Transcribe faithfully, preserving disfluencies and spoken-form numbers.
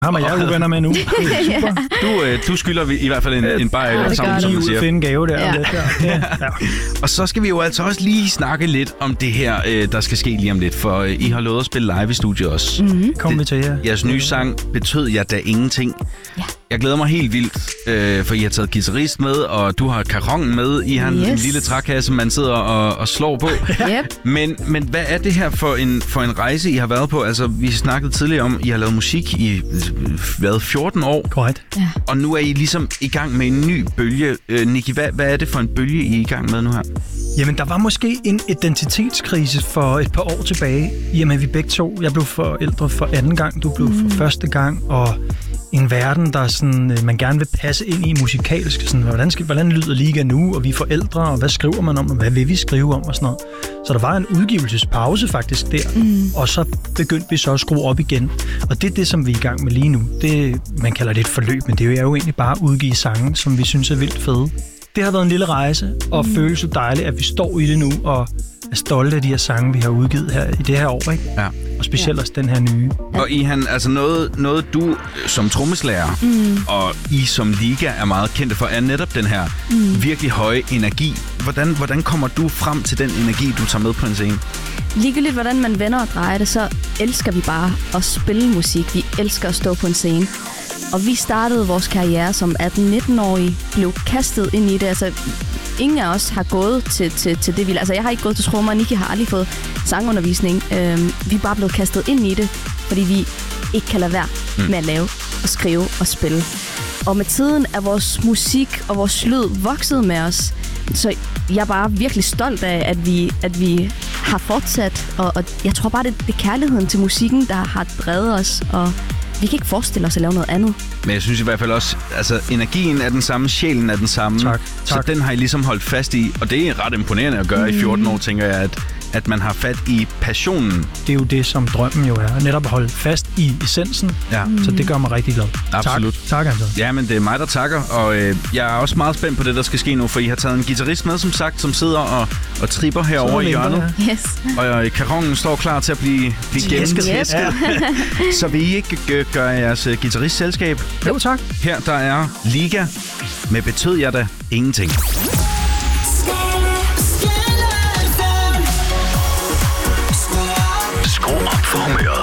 Ham og jeg er uvenner med nu. Det er super. Du, øh, du skylder i hvert fald en, en bajer eller sammen, som man siger. Finde en gave der. Ja. Ja. Ja. Ja. Og så skal vi jo altså også lige snakke lidt om det her, øh, der skal ske lige om lidt, for øh, I har lovet at spille live i studiet også. Mm-hmm. Kom vi til jer. Jeres nye sang Betød jeg da ingenting. Ja. Jeg glæder mig helt vildt, øh, for I har taget guitarist med, og du har karongen med. I har yes. en lille trækasse, man sidder og, og slår på. Yep. Men, men hvad er det her for en, for en rejse, I har været på? Altså, vi snakkede tidligere om, I har lavet musik i hvad, fjorten år. Korrekt. Ja. Og nu er I ligesom i gang med en ny bølge. Øh, Nikki, hvad, hvad er det for en bølge, I er i gang med nu her? Jamen, der var måske en identitetskrise for et par år tilbage. I og med, vi begge to, jeg blev forældre for anden gang, du blev mm. for første gang, og en verden, der sådan, man gerne vil passe ind i musikalsk. Sådan, hvordan, skal, hvordan lyder Liga nu, og vi er forældre, og hvad skriver man om, og hvad vil vi skrive om, og sådan noget. Så der var en udgivelsespause faktisk der, mm. og så begyndte vi så at skrue op igen. Og det er det, som vi er i gang med lige nu. Det, man kalder det et forløb, men det er jo egentlig bare at udgive sange, som vi synes er vildt fede. Det har været en lille rejse, og mm. føles så dejligt, at vi står i det nu, og er stolte af de her sange, vi har udgivet her i det her år, ikke? Ja. Og specielt ja. også den her nye. Og I han, altså noget, noget du som trommeslager mm. og I som Liga er meget kendte for, er netop den her mm. virkelig høje energi. Hvordan, hvordan kommer du frem til den energi, du tager med på en scene? Ligegyldigt hvordan man vender og drejer det, så elsker vi bare at spille musik. Vi elsker at stå på en scene. Og vi startede vores karriere som atten-nitten-årige, blev kastet ind i det. Altså, ingen af os har gået til, til, til det, vi... Altså, jeg har ikke gået til trommer, og Nikki har aldrig fået sangundervisning. Øhm, vi er bare blevet kastet ind i det, fordi vi ikke kan lade være mm. med at lave og skrive og spille. Og med tiden er vores musik og vores lyd vokset med os. Så jeg er bare virkelig stolt af, at vi, at vi har fortsat. Og, og jeg tror bare, det, det er kærligheden til musikken, der har drevet os. Og vi kan ikke forestille os at lave noget andet. Men jeg synes i hvert fald også, altså energien er den samme, sjælen er den samme. Tak, Så tak. den har I ligesom holdt fast i, og det er ret imponerende at gøre mm. i fjorten år, tænker jeg, at, at man har fat i passionen. Det er jo det, som drømmen jo er. Netop at holde fast i essensen. Ja. Mm. Så det gør mig rigtig glad. Absolut. Tak, tak altså. Ja, men det er mig, der takker, og øh, jeg er også meget spændt på det, der skal ske nu, for I har taget en guitarist med, som sagt, som sidder og, og tripper herovre i hjørnet. Ja. Yes. Og øh, karongen står klar til at blive, blive gennemtæsket. Ja. Så vil I ikke øh, gøre jeres øh, guitaristselskab? Jo, tak. Her der er Liga med Betød jeg da ingenting. Skru op for humøret.